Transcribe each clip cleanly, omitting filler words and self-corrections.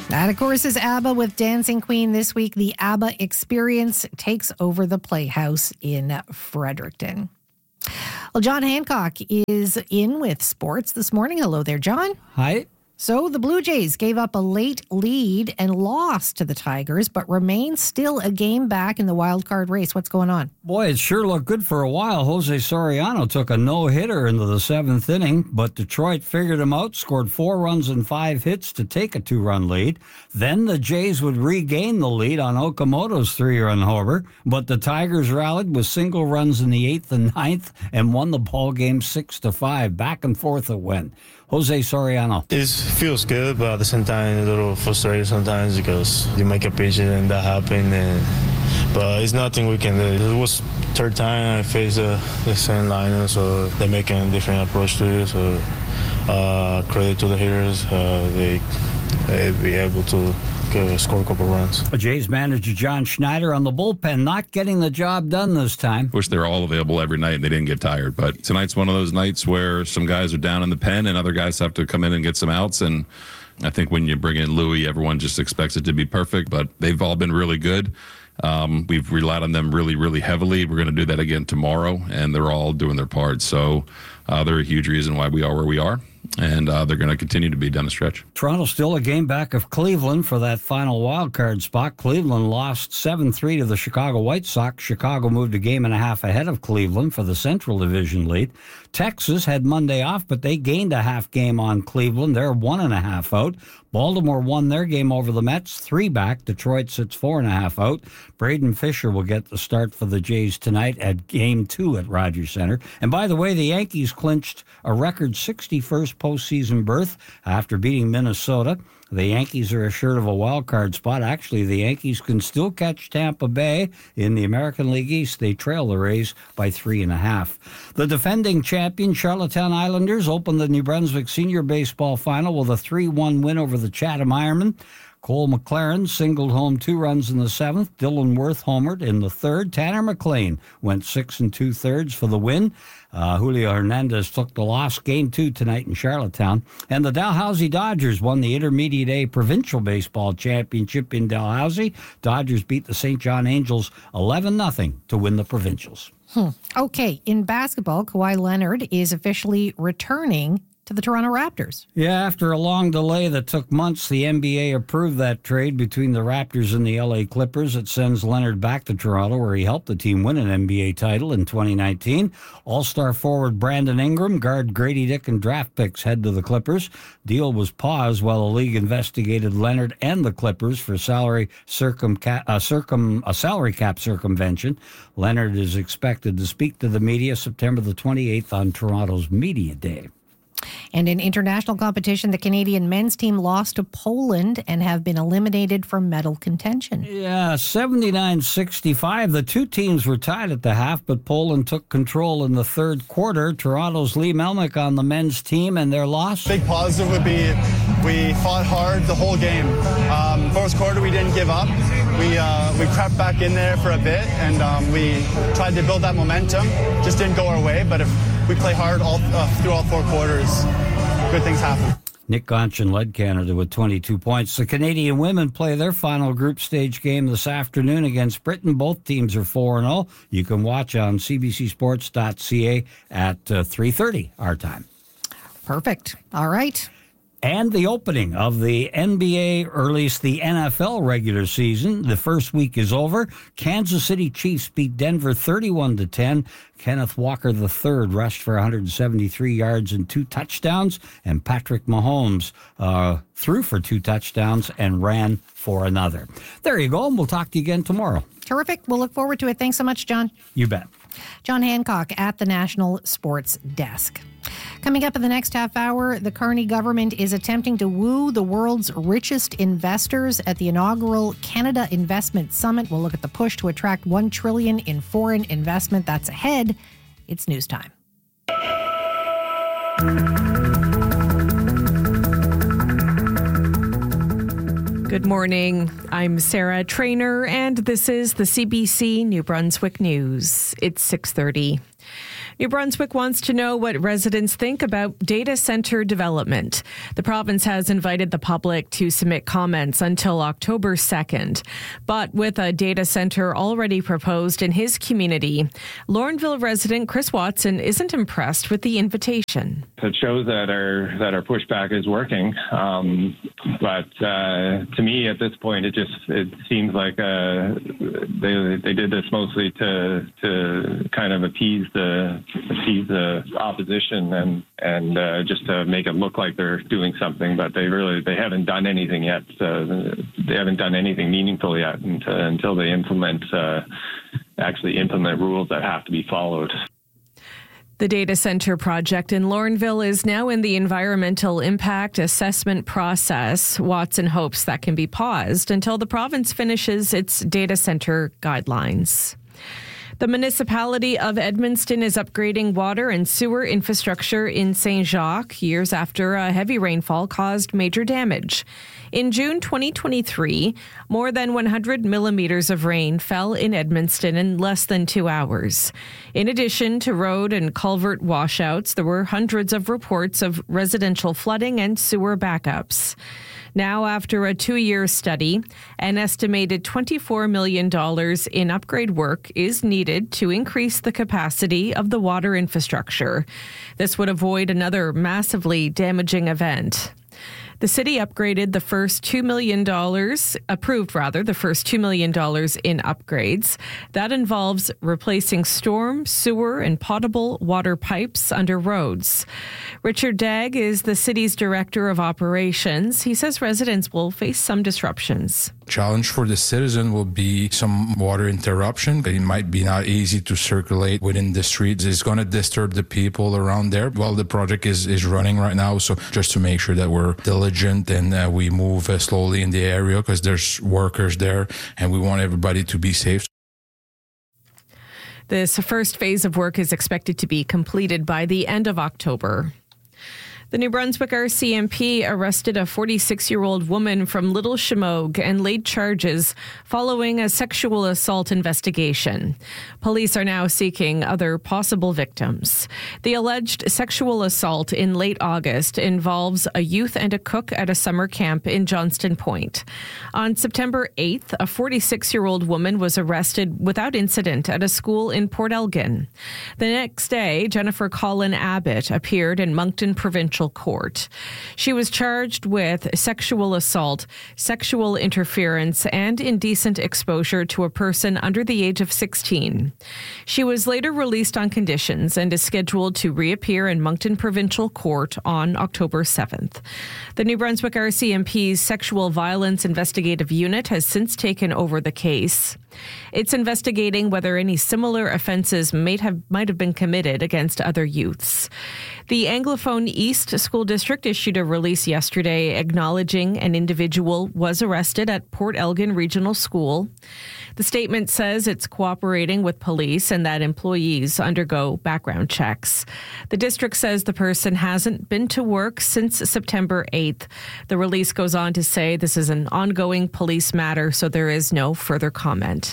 That, of course, is ABBA with Dancing Queen. This week, the ABBA Experience takes over the Playhouse in Fredericton. Well, John Hancock is in with sports this morning. Hello there, John. Hi. So the Blue Jays gave up a late lead and lost to the Tigers, but remain still a game back in the wild card race. What's going on? Boy, it sure looked good for a while. Jose Soriano took a no-hitter into the seventh inning, but Detroit figured him out, scored 4 runs and 5 hits to take a 2-run lead. Then the Jays would regain the lead on Okamoto's 3-run homer, but the Tigers rallied with single runs in the 8th and 9th and won the ball game 6-5. Back and forth it went. Jose Soriano. It feels good, but at the same time, a little frustrated sometimes because you make a pitch and that happened. But it's nothing we can do. It was third time I faced the same lineup, so they're making a different approach to it. So credit to the hitters. They be able to score a couple runs. Jays manager John Schneider on the bullpen, not getting the job done this time. Wish they were all available every night and they didn't get tired. But tonight's one of those nights where some guys are down in the pen and other guys have to come in and get some outs. And I think when you bring in Louis, everyone just expects it to be perfect. But they've all been really good. We've relied on them really, really heavily. We're going to do that again tomorrow, and they're all doing their part. So they're a huge reason why we are where we are. And they're going to continue to be down the stretch. Toronto still a game back of Cleveland for that final wild card spot. Cleveland lost 7-3 to the Chicago White Sox. Chicago moved a game and a half ahead of Cleveland for the Central Division lead. Texas had Monday off, but they gained a half game on Cleveland. They're 1.5 out. Baltimore won their game over the Mets, 3 back. Detroit sits 4.5 out. Braden Fisher will get the start for the Jays tonight at Game 2 at Rogers Center. And by the way, the Yankees clinched a record 61st postseason berth after beating Minnesota. The Yankees are assured of a wild card spot. Actually, the Yankees can still catch Tampa Bay in the American League East. They trail the Rays by 3.5. The defending champion Charlottetown Islanders opened the New Brunswick Senior Baseball Final with a 3-1 win over the Chatham Ironmen. Cole McLaren singled home 2 runs in the 7th. Dylan Wirth homered in the 3rd. Tanner McLean went 6 2/3 for the win. Julio Hernandez took the loss. Game 2 tonight in Charlottetown. And the Dalhousie Dodgers won the Intermediate A Provincial Baseball Championship in Dalhousie. Dodgers beat the St. John Angels 11-0 to win the Provincials. Okay, in basketball, Kawhi Leonard is officially returning to the Toronto Raptors. Yeah, after a long delay that took months, the NBA approved that trade between the Raptors and the LA Clippers. It sends Leonard back to Toronto, where he helped the team win an NBA title in 2019. All-star forward Brandon Ingram, guard Grady Dick, and draft picks head to the Clippers. Deal was paused while the league investigated Leonard and the Clippers for salary cap circumvention. Leonard is expected to speak to the media September the 28th on Toronto's Media Day. And in international competition, the Canadian men's team lost to Poland and have been eliminated from medal contention. Yeah, 79-65. The two teams were tied at the half, but Poland took control in the third quarter. Toronto's Lee Melnick on the men's team and their loss. Big positive would be we fought hard the whole game. First quarter, we didn't give up. We crept back in there for a bit, and we tried to build that momentum. Just didn't go our way, but if we play hard through all 4 quarters, good things happen. Nick Gonchin led Canada with 22 points. The Canadian women play their final group stage game this afternoon against Britain. Both teams are 4-0. You can watch on cbcsports.ca at 3:30 our time. Perfect. All right. And the opening of the NBA, or at least the NFL regular season. The first week is over. Kansas City Chiefs beat Denver 31-10. Kenneth Walker III rushed for 173 yards and 2 touchdowns. And Patrick Mahomes threw for 2 touchdowns and ran for another. There you go, and we'll talk to you again tomorrow. Terrific. We'll look forward to it. Thanks so much, John. You bet. John Hancock at the National Sports Desk. Coming up in the next half hour, the Carney government is attempting to woo the world's richest investors at the inaugural Canada Investment Summit. We'll look at the push to attract $1 trillion in foreign investment. That's ahead. It's news time. Good morning. I'm Sarah Trainer, and this is the CBC New Brunswick News. It's 6:30. New Brunswick wants to know what residents think about data center development. The province has invited the public to submit comments until October 2nd. But with a data center already proposed in his community, Lorneville resident Chris Watson isn't impressed with the invitation. It shows that our pushback is working. But to me, at this point, it seems like they did this mostly to kind of appease the opposition and just to make it look like they're doing something, but they haven't done anything yet. They haven't done anything meaningful yet until they actually implement rules that have to be followed. The data center project in Lorneville is now in the environmental impact assessment process. Watson hopes that can be paused until the province finishes its data center guidelines. The municipality of Edmundston is upgrading water and sewer infrastructure in St. Jacques years after a heavy rainfall caused major damage. In June 2023, more than 100 millimeters of rain fell in Edmundston in less than 2 hours. In addition to road and culvert washouts, there were hundreds of reports of residential flooding and sewer backups. Now, after a 2-year study, an estimated $24 million in upgrade work is needed to increase the capacity of the water infrastructure. This would avoid another massively damaging event. The city approved the first $2 million in upgrades. That involves replacing storm, sewer, and potable water pipes under roads. Richard Dagg is the city's director of operations. He says residents will face some disruptions. Challenge for the citizen will be some water interruption. It might be not easy to circulate within the streets. It's going to disturb the people around there. Well, the project is running right now, so just to make sure that we're diligent and we move slowly in the area because there's workers there and we want everybody to be safe. This first phase of work is expected to be completed by the end of October. The New Brunswick RCMP arrested a 46-year-old woman from Little Chimogue and laid charges following a sexual assault investigation. Police are now seeking other possible victims. The alleged sexual assault in late August involves a youth and a cook at a summer camp in Johnston Point. On September 8th, a 46-year-old woman was arrested without incident at a school in Port Elgin. The next day, Jennifer Colin Abbott appeared in Moncton Provincial Court. She was charged with sexual assault, sexual interference, and indecent exposure to a person under the age of 16. She was later released on conditions and is scheduled to reappear in Moncton Provincial Court on October 7th. The New Brunswick RCMP's Sexual Violence Investigative Unit has since taken over the case. It's investigating whether any similar offences might have been committed against other youths. The Anglophone East School District issued a release yesterday acknowledging an individual was arrested at Port Elgin Regional School. The statement says it's cooperating with police and that employees undergo background checks. The district says the person hasn't been to work since September 8th. The release goes on to say this is an ongoing police matter, so there is no further comment.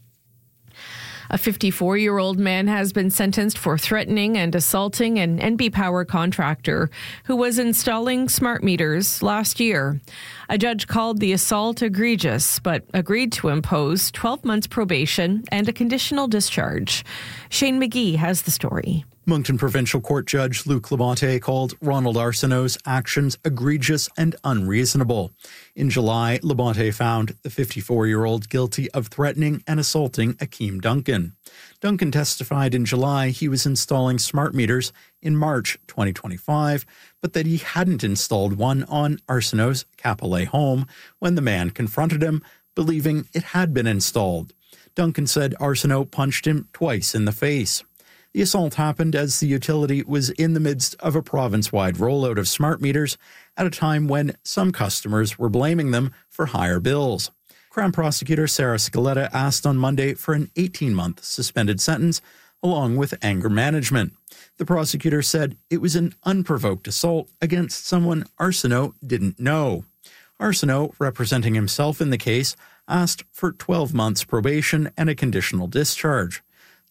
A 54-year-old man has been sentenced for threatening and assaulting an NB Power contractor who was installing smart meters last year. A judge called the assault egregious, but agreed to impose 12 months probation and a conditional discharge. Shane McGee has the story. Moncton Provincial Court Judge Luc Labonte called Ronald Arsenault's actions egregious and unreasonable. In July, Labonte found the 54-year-old guilty of threatening and assaulting Akeem Duncan. Duncan testified in July he was installing smart meters in March 2025, but that he hadn't installed one on Arsenault's Capellet home when the man confronted him, believing it had been installed. Duncan said Arsenault punched him twice in the face. The assault happened as the utility was in the midst of a province-wide rollout of smart meters at a time when some customers were blaming them for higher bills. Crown Prosecutor Sarah Scaletta asked on Monday for an 18-month suspended sentence along with anger management. The prosecutor said it was an unprovoked assault against someone Arsenault didn't know. Arsenault, representing himself in the case, asked for 12 months probation and a conditional discharge.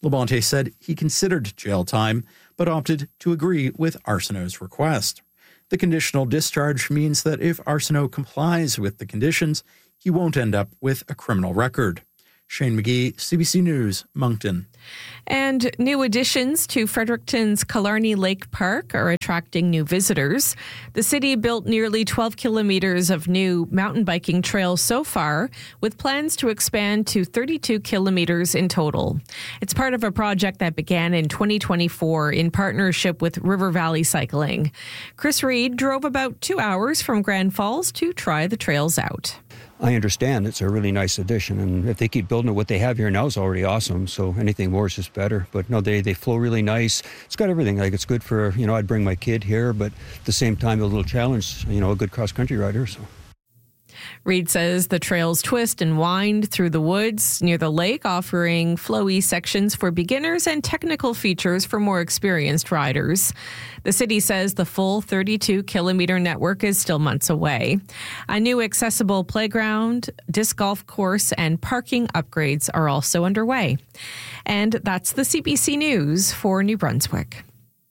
Labonte said he considered jail time, but opted to agree with Arsenault's request. The conditional discharge means that if Arsenault complies with the conditions, he won't end up with a criminal record. Shane McGee, CBC News, Moncton. And new additions to Fredericton's Killarney Lake Park are attracting new visitors. The city built nearly 12 kilometers of new mountain biking trails so far, with plans to expand to 32 kilometers in total. It's part of a project that began in 2024 in partnership with River Valley Cycling. Chris Reed drove about 2 hours from Grand Falls to try the trails out. I understand it's a really nice addition, and if they keep building it, what they have here now is already awesome, so anything more is just better. But no, they flow really nice. It's got everything. Like, it's good for, I'd bring my kid here, but at the same time, a little challenge, a good cross-country rider, so. Reed says the trails twist and wind through the woods near the lake, offering flowy sections for beginners and technical features for more experienced riders. The city says the full 32-kilometer network is still months away. A new accessible playground, disc golf course, and parking upgrades are also underway. And that's the CBC News for New Brunswick.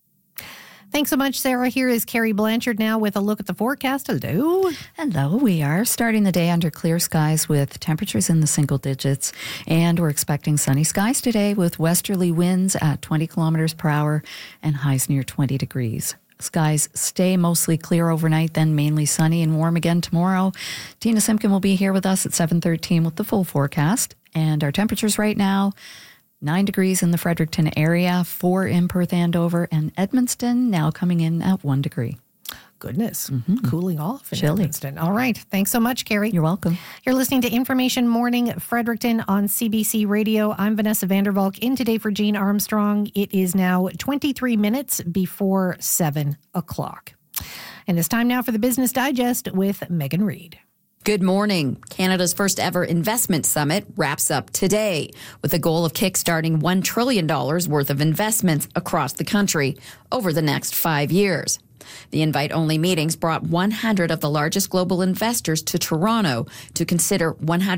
Thanks so much, Sarah. Here is Carrie Blanchard now with a look at the forecast. Hello. Hello. We are starting the day under clear skies with temperatures in the single digits. And we're expecting sunny skies today with westerly winds at 20 kilometers per hour and highs near 20 degrees. Skies stay mostly clear overnight, then mainly sunny and warm again tomorrow. Tina Simpkin will be here with us at 7:13 with the full forecast. And our temperatures right now, 9 degrees in the Fredericton area, 4 in Perth Andover, and Edmundston now coming in at 1 degree. Goodness, cooling off in Chilly. Edmundston. All right. Thanks so much, Carrie. You're welcome. You're listening to Information Morning Fredericton on CBC Radio. I'm Vanessa Vandervalk in today for Jean Armstrong. It is now 23 minutes before 7 o'clock. And it's time now for the Business Digest with Megan Reed. Good morning. Canada's first ever investment summit wraps up today with a goal of kickstarting $1 trillion worth of investments across the country over the next 5 years. The invite-only meetings brought 100 of the largest global investors to Toronto to consider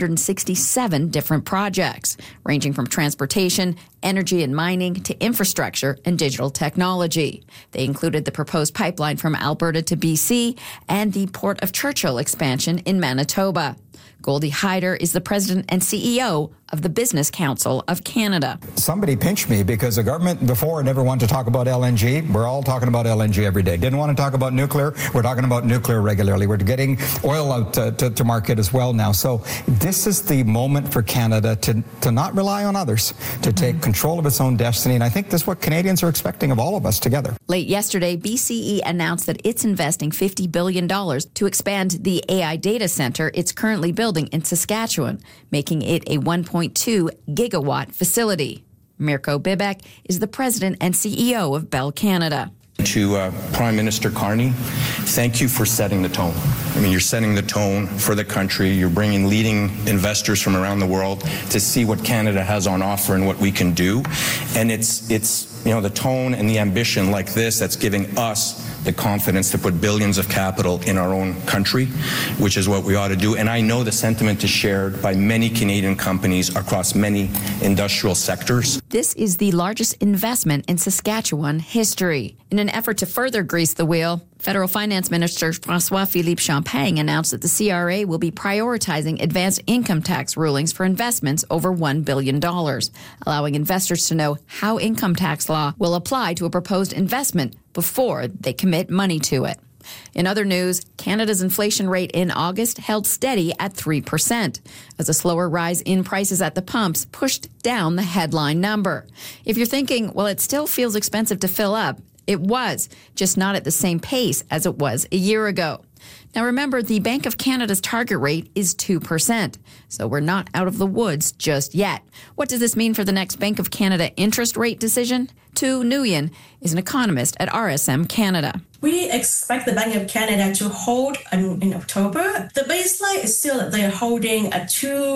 167 different projects, ranging from transportation, energy and mining, to infrastructure and digital technology. They included the proposed pipeline from Alberta to BC and the Port of Churchill expansion in Manitoba. Goldie Hyder is the president and CEO of the Business Council of Canada. Somebody pinched me because the government before never wanted to talk about LNG. We're all talking about LNG every day. Didn't want to talk about nuclear. We're talking about nuclear regularly. We're getting oil out to market as well now. So this is the moment for Canada to not rely on others, to take control of its own destiny. And I think this is what Canadians are expecting of all of us together. Late yesterday, BCE announced that it's investing $50 billion to expand the AI data center it's currently building in Saskatchewan, making it a 1.2 gigawatt facility. Mirko Bibek is the president and CEO of Bell Canada. To Prime Minister Carney, thank you for setting the tone. I mean, you're setting the tone for the country. You're bringing leading investors from around the world to see what Canada has on offer and what we can do. And it's the tone and the ambition like this that's giving us the confidence to put billions of capital in our own country, which is what we ought to do. And I know the sentiment is shared by many Canadian companies across many industrial sectors. This is the largest investment in Saskatchewan history. In an effort to further grease the wheel, Federal Finance Minister François-Philippe Champagne announced that the CRA will be prioritizing advanced income tax rulings for investments over $1 billion, allowing investors to know how income tax law will apply to a proposed investment before they commit money to it. In other news, Canada's inflation rate in August held steady at 3%, as a slower rise in prices at the pumps pushed down the headline number. If you're thinking, well, it still feels expensive to fill up, it was, just not at the same pace as it was a year ago. Now remember, the Bank of Canada's target rate is 2%, so we're not out of the woods just yet. What does this mean for the next Bank of Canada interest rate decision? Tu Nguyen is an economist at RSM Canada. We expect the Bank of Canada to hold in October. The baseline is still that they're holding at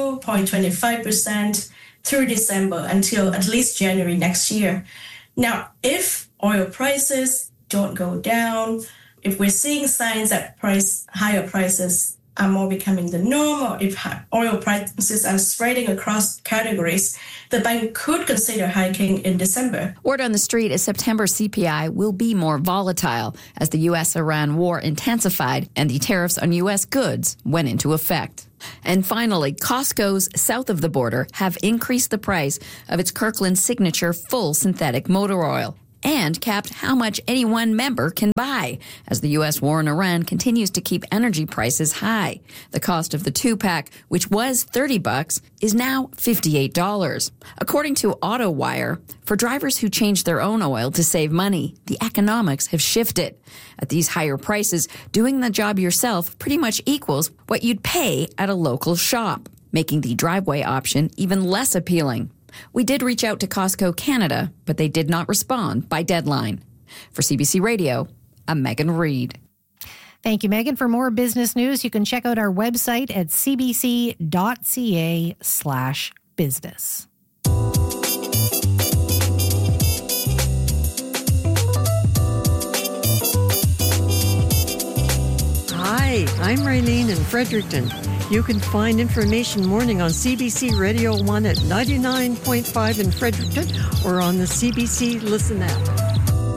2.25% through December until at least January next year. Now, if oil prices don't go down, if we're seeing signs that higher prices are more becoming the norm, or if oil prices are spreading across categories, the bank could consider hiking in December. Word on the street is September CPI will be more volatile as the U.S.-Iran war intensified and the tariffs on U.S. goods went into effect. And finally, Costco's south of the border have increased the price of its Kirkland Signature full synthetic motor oil and capped how much any one member can buy as the U.S. war in Iran continues to keep energy prices high. The cost of the 2-pack, which was $30, is now $58. According to AutoWire, for drivers who change their own oil to save money, the economics have shifted. At these higher prices, doing the job yourself pretty much equals what you'd pay at a local shop, making the driveway option even less appealing. We did reach out to Costco Canada, but they did not respond by deadline. For CBC Radio, I'm Megan Reed. Thank you, Megan. For more business news, you can check out our website at cbc.ca/business. Hi, I'm Raylene in Fredericton. You can find Information Morning on CBC Radio 1 at 99.5 in Fredericton or on the CBC Listen app.